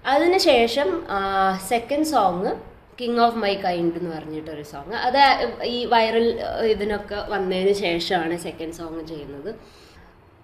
അതിനുശേഷം second song king of my kind എന്ന് പറഞ്ഞിട്ടൊരു സോങ്. അത് ഈ വൈറൽ ഇതിനൊക്കെ വന്നതിന് ശേഷമാണ് സെക്കൻഡ് സോങ് ചെയ്യുന്നത്.